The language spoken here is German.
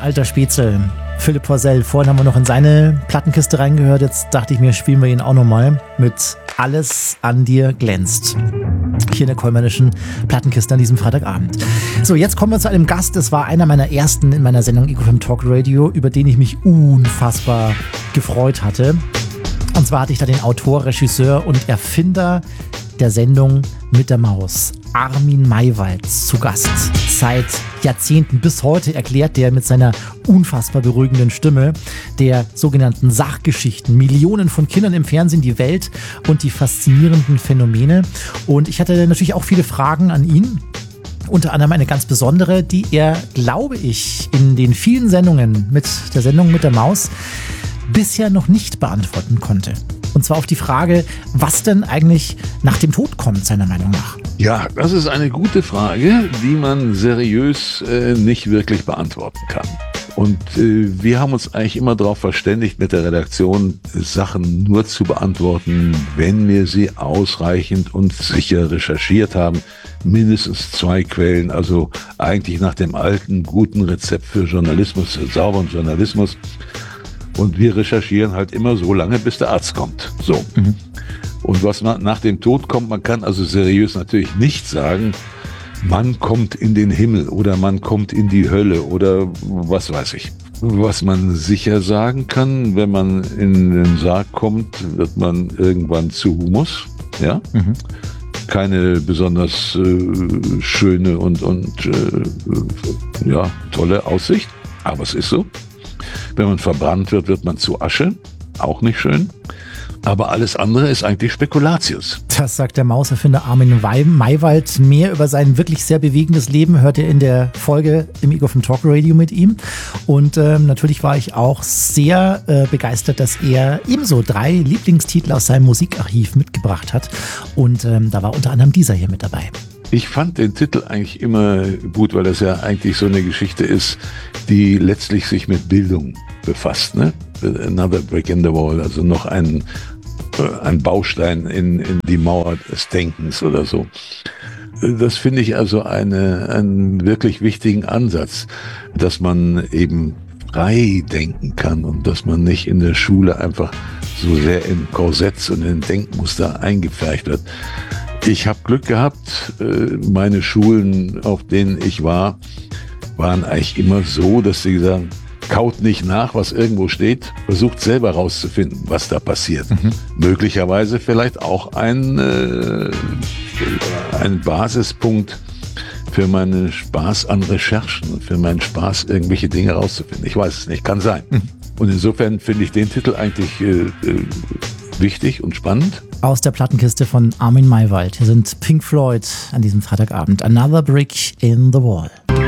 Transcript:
alter Spätzle. Philipp Poisel. Vorhin haben wir noch in seine Plattenkiste reingehört. Jetzt dachte ich mir, spielen wir ihn auch nochmal mit Alles an dir glänzt. Hier in der Kollmannischen Plattenkiste an diesem Freitagabend. So, jetzt kommen wir zu einem Gast. Das war einer meiner ersten in meiner Sendung Ego FM Talk Radio, über den ich mich unfassbar gefreut hatte. Und zwar hatte ich da den Autor, Regisseur und Erfinder der Sendung Mit der Maus, Armin Maywald, zu Gast. Seit Jahrzehnten bis heute erklärt der mit seiner unfassbar beruhigenden Stimme der sogenannten Sachgeschichten Millionen von Kindern im Fernsehen die Welt und die faszinierenden Phänomene. Und ich hatte natürlich auch viele Fragen an ihn. Unter anderem eine ganz besondere, die er, glaube ich, in den vielen Sendungen mit der Sendung Mit der Maus bisher noch nicht beantworten konnte. Und zwar auf die Frage, was denn eigentlich nach dem Tod kommt, seiner Meinung nach. Ja, das ist eine gute Frage, die man seriös nicht wirklich beantworten kann. Und wir haben uns eigentlich immer darauf verständigt, mit der Redaktion Sachen nur zu beantworten, wenn wir sie ausreichend und sicher recherchiert haben. Mindestens 2 Quellen, also eigentlich nach dem alten, guten Rezept für Journalismus, für sauberen Journalismus. Und wir recherchieren halt immer so lange, bis der Arzt kommt. So. Mhm. Und was nach dem Tod kommt, man kann also seriös natürlich nicht sagen, man kommt in den Himmel oder man kommt in die Hölle oder was weiß ich. Was man sicher sagen kann, wenn man in den Sarg kommt, wird man irgendwann zu Humus. Ja? Mhm. Keine besonders schöne und tolle Aussicht, aber es ist so. Wenn man verbrannt wird, wird man zu Asche. Auch nicht schön. Aber alles andere ist eigentlich Spekulatius. Das sagt der Mauserfinder Armin Maywald. Mehr über sein wirklich sehr bewegendes Leben hört ihr in der Folge im Ego FM Talk Radio mit ihm. Und natürlich war ich auch sehr begeistert, dass er ebenso 3 Lieblingstitel aus seinem Musikarchiv mitgebracht hat. Und da war unter anderem dieser hier mit dabei. Ich fand den Titel eigentlich immer gut, weil das ja eigentlich so eine Geschichte ist, die letztlich sich mit Bildung befasst. Ne? Another Brick in the Wall, also noch ein Baustein in die Mauer des Denkens oder so. Das finde ich also einen wirklich wichtigen Ansatz, dass man eben frei denken kann und dass man nicht in der Schule einfach so sehr in Korsetts und in Denkmuster eingepfercht wird. Ich habe Glück gehabt, meine Schulen, auf denen ich war, waren eigentlich immer so, dass sie sagen, kaut nicht nach, was irgendwo steht, versucht selber rauszufinden, was da passiert. Mhm. Möglicherweise vielleicht auch ein Basispunkt für meinen Spaß an Recherchen, für meinen Spaß, irgendwelche Dinge rauszufinden. Ich weiß es nicht, kann sein. Mhm. Und insofern finde ich den Titel eigentlich wichtig und spannend. Aus der Plattenkiste von Armin Maywald. Hier sind Pink Floyd an diesem Freitagabend. Another Brick in the Wall.